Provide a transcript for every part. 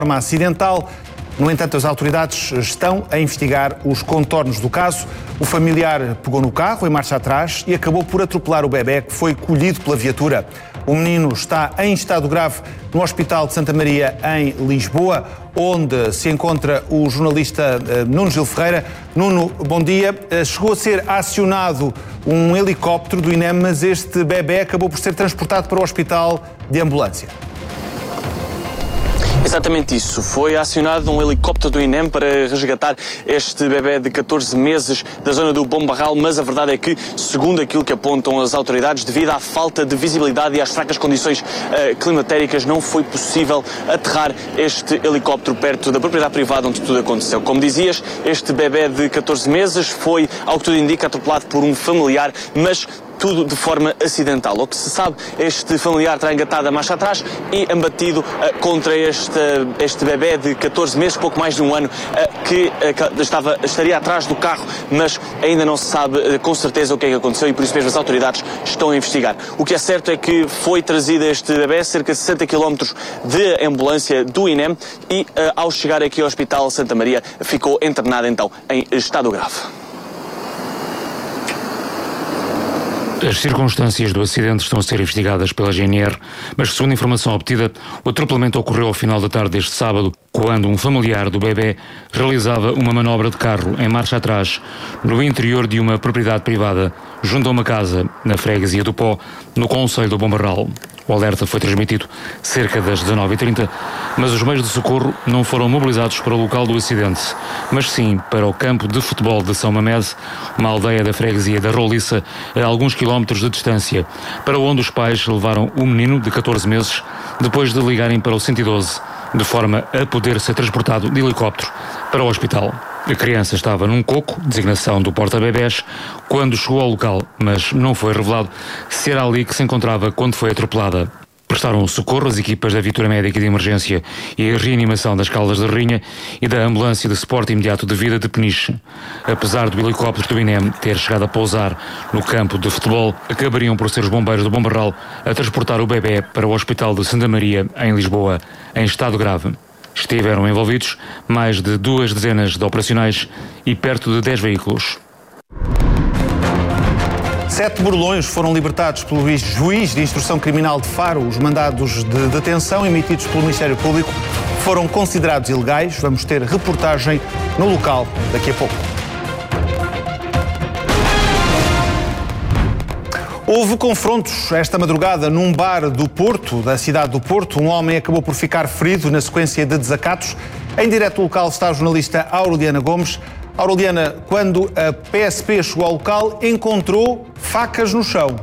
forma acidental. No entanto, as autoridades estão a investigar os contornos do caso. O familiar pegou no carro em marcha atrás e acabou por atropelar o bebé, que foi colhido pela viatura. O menino está em estado grave no Hospital de Santa Maria, em Lisboa, onde se encontra o jornalista Nuno Gil Ferreira. Nuno, bom dia. Chegou a ser acionado um helicóptero do INEM, mas este bebé acabou por ser transportado para o hospital de ambulância. Exatamente isso. Foi acionado um helicóptero do INEM para resgatar este bebé de 14 meses da zona do Bom Barral, mas a verdade é que, segundo aquilo que apontam as autoridades, devido à falta de visibilidade e às fracas condições climatéricas, não foi possível aterrar este helicóptero perto da propriedade privada onde tudo aconteceu. Como dizias, este bebé de 14 meses foi, ao que tudo indica, atropelado por um familiar, mas tudo de forma acidental. O que se sabe, este familiar terá engatado a marcha atrás e embatido contra este bebé de 14 meses, pouco mais de um ano, que estaria atrás do carro, mas ainda não se sabe com certeza o que é que aconteceu e por isso mesmo as autoridades estão a investigar. O que é certo é que foi trazido este bebé cerca de 60 km de ambulância do INEM e ao chegar aqui ao Hospital Santa Maria ficou internado então em estado grave. As circunstâncias do acidente estão a ser investigadas pela GNR, mas segundo a informação obtida, o atropelamento ocorreu ao final da tarde deste sábado, quando um familiar do bebé realizava uma manobra de carro em marcha atrás no interior de uma propriedade privada, junto a uma casa na freguesia do Pó, no concelho do Bom Barral. O alerta foi transmitido cerca das 19h30, mas os meios de socorro não foram mobilizados para o local do acidente, mas sim para o campo de futebol de São Mamede, uma aldeia da freguesia da Roliça, a alguns quilómetros de distância, para onde os pais levaram o menino de 14 meses, depois de ligarem para o 112, de forma a poder ser transportado de helicóptero para o hospital. A criança estava num coco, designação do porta-bebés, quando chegou ao local, mas não foi revelado se era ali que se encontrava quando foi atropelada. Prestaram socorro as equipas da Viatura Médica de Emergência e a Reanimação das Caldas de Rainha e da Ambulância de Suporte Imediato de Vida de Peniche. Apesar do helicóptero do INEM ter chegado a pousar no campo de futebol, acabariam por ser os bombeiros do Bom Barral a transportar o bebé para o Hospital de Santa Maria, em Lisboa, em estado grave. Estiveram envolvidos mais de 2 dezenas de operacionais e perto de 10 veículos. 7 burlões foram libertados pelo juiz de instrução criminal de Faro. Os mandados de detenção emitidos pelo Ministério Público foram considerados ilegais. Vamos ter reportagem no local daqui a pouco. Houve confrontos esta madrugada num bar do Porto, da cidade do Porto. Um homem acabou por ficar ferido na sequência de desacatos. Em direto do local está a jornalista Aureliana Gomes. Aureliana, quando a PSP chegou ao local, encontrou facas no chão.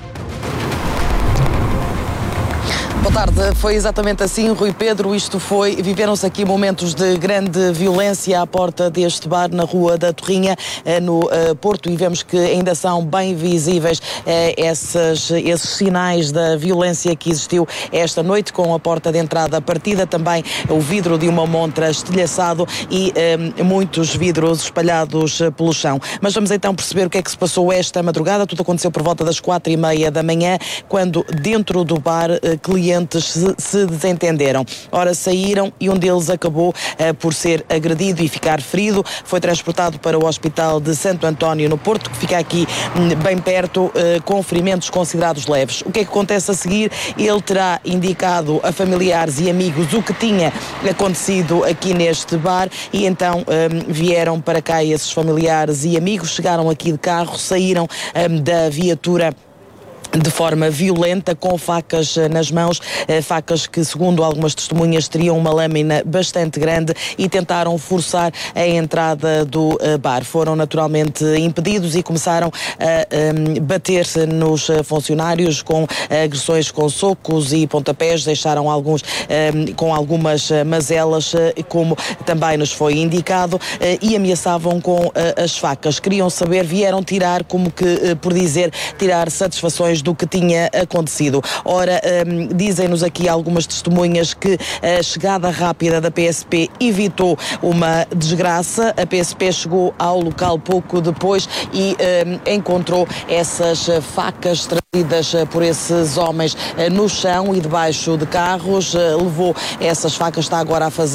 Boa tarde, foi exatamente assim, Rui Pedro. Viveram-se aqui momentos de grande violência à porta deste bar na Rua da Torrinha, no Porto, e vemos que ainda são bem visíveis esses sinais da violência que existiu esta noite, com a porta de entrada partida, também o vidro de uma montra estilhaçado e muitos vidros espalhados pelo chão. Mas vamos então perceber o que é que se passou esta madrugada. Tudo aconteceu por volta das 4h30 da manhã, quando dentro do bar clientes se desentenderam. Ora, saíram e um deles acabou por ser agredido e ficar ferido. Foi transportado para o Hospital de Santo António, no Porto, que fica aqui bem perto, com ferimentos considerados leves. O que é que acontece a seguir? Ele terá indicado a familiares e amigos o que tinha acontecido aqui neste bar e então vieram para cá esses familiares e amigos, chegaram aqui de carro, saíram da viatura de forma violenta, com facas nas mãos, facas que, segundo algumas testemunhas, teriam uma lâmina bastante grande, e tentaram forçar a entrada do bar. Foram naturalmente impedidos e começaram a bater-se nos funcionários com agressões com socos e pontapés. Deixaram alguns com algumas mazelas, como também nos foi indicado, e ameaçavam com as facas. Queriam saber, vieram tirar, como que por dizer, tirar satisfações do que tinha acontecido. Ora, dizem-nos aqui algumas testemunhas que a chegada rápida da PSP evitou uma desgraça. A PSP chegou ao local pouco depois e encontrou essas facas trazidas por esses homens no chão e debaixo de carros. Levou essas facas, está agora a fazer